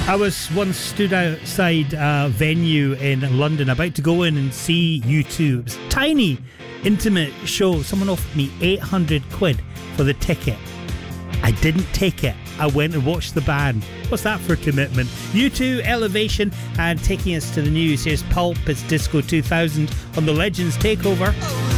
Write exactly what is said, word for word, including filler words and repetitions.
I was once stood outside a venue in London about to go in and see U two. It was a tiny, intimate show. Someone offered me eight hundred quid for the ticket. I didn't take it. I went and watched the band. What's that for commitment? U two, Elevation, and taking us to the news. Here's Pulp, it's Disco two thousand on the Legends Takeover.